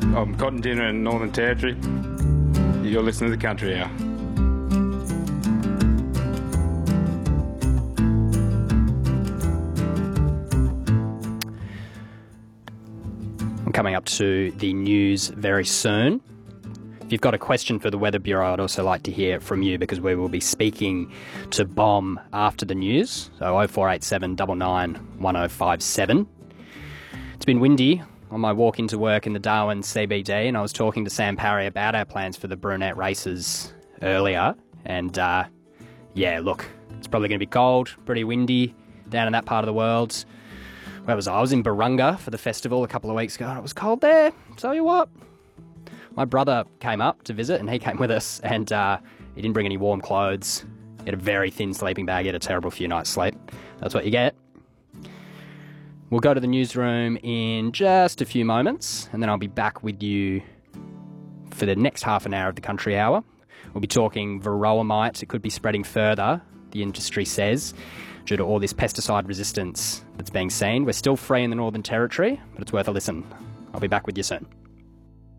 I'm Cotton Dinner in Northern Territory. You're listening to the Country Hour. I'm coming up to the news very soon. If you've got a question for the Weather Bureau, I'd also like to hear from you because we will be speaking to BOM after the news. So 0487 99 1057. It's been windy on my walk into work in the Darwin CBD, and I was talking to Sam Parry about our plans for the Brunette races earlier. And look, it's probably going to be cold, pretty windy down in that part of the world. Where was I? I was in Barunga for the festival a couple of weeks ago, and it was cold there. Tell you what, my brother came up to visit, and he came with us, and he didn't bring any warm clothes. He had a very thin sleeping bag. He had a terrible few nights' sleep. That's what you get. We'll go to the newsroom in just a few moments, and then I'll be back with you for the next half an hour of the Country Hour. We'll be talking varroa mites. It could be spreading further, the industry says, due to all this pesticide resistance that's being seen. We're still free in the Northern Territory, but it's worth a listen. I'll be back with you soon.